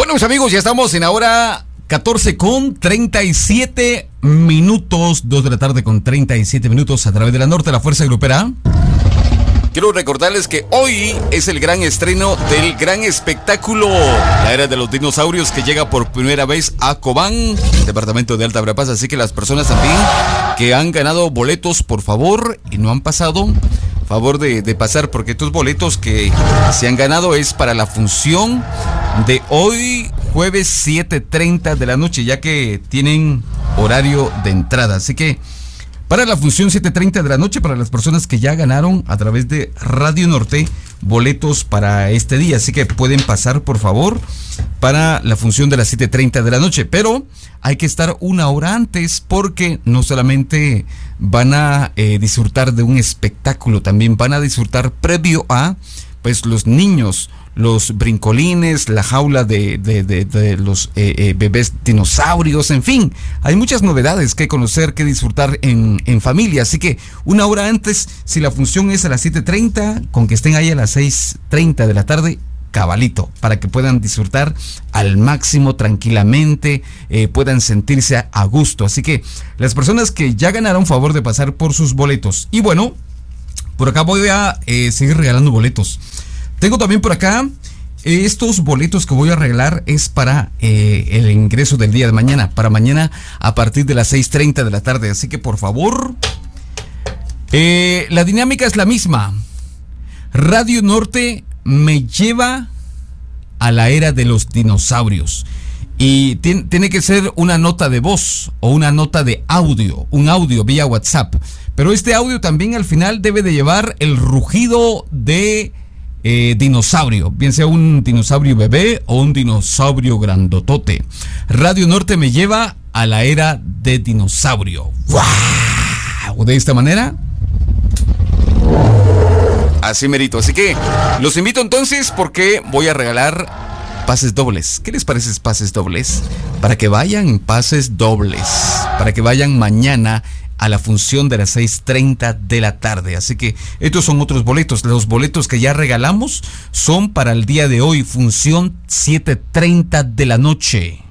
Bueno, mis amigos, ya estamos en la hora 14:37, 2 de la tarde con 37 minutos a través de la Norte, la Fuerza Grupera. Quiero recordarles que hoy es el gran estreno del gran espectáculo La Era de los Dinosaurios, que llega por primera vez a Cobán, departamento de Alta Verapaz. Así que las personas también que han ganado boletos, por favor, y no han pasado, favor de pasar, porque estos boletos que se han ganado es para la función de hoy, jueves 7:30 de la noche, ya que tienen horario de entrada. Así que para la función 7:30 de la noche, para las personas que ya ganaron a través de Radio Norte boletos para este día. Así que pueden pasar, por favor, para la función de las 7:30 de la noche. Pero hay que estar una hora antes, porque no solamente van a disfrutar de un espectáculo, también van a disfrutar previo a, pues, los niños, los brincolines, la jaula de los bebés dinosaurios, en fin, hay muchas novedades que conocer, que disfrutar en familia. Así que una hora antes, si la función es a las 7:30, con que estén ahí a las 6:30 de la tarde, cabalito, para que puedan disfrutar al máximo, tranquilamente, puedan sentirse a gusto. Así que las personas que ya ganaron, favor de pasar por sus boletos. Y bueno, por acá voy a seguir regalando boletos. Tengo también por acá estos boletos que voy a regalar, es para el ingreso del día de mañana, para mañana a partir de las 6:30 de la tarde. Así que por favor, la dinámica es la misma. Radio Norte me lleva a la era de los dinosaurios. Y tiene que ser una nota de voz o una nota de audio, un audio vía WhatsApp. Pero este audio también al final debe de llevar el rugido de dinosaurio, bien sea un dinosaurio bebé o un dinosaurio grandotote. Radio Norte me lleva a la era de dinosaurio. ¡Wow! De esta manera, así merito. Así que los invito entonces, porque voy a regalar pases dobles. ¿Qué les parece pases dobles? Para que vayan, pases dobles, para que vayan mañana a la función de las 6:30 de la tarde. Así que estos son otros boletos. Los boletos que ya regalamos son para el día de hoy, función 7:30 de la noche.